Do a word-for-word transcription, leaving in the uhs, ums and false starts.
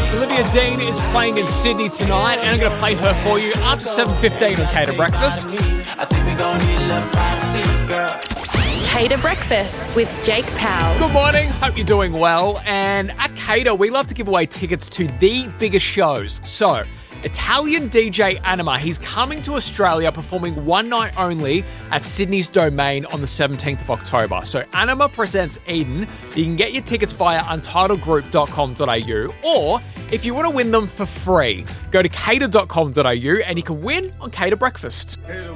Olivia Dean is playing in Sydney tonight, and I'm going to play her for you after seven fifteen on Cater Breakfast. Cater Breakfast with Jake Powell. Good morning, hope you're doing well. And at Cater, we love to give away tickets to the biggest shows. So, Italian D J Anima, he's coming to Australia performing one night only at Sydney's Domain on the seventeenth of October. So Anima presents Eden. You can get your tickets via untitled group dot com dot a u, or if you want to win them for free, go to cater dot com dot a u and you can win on Cater Breakfast.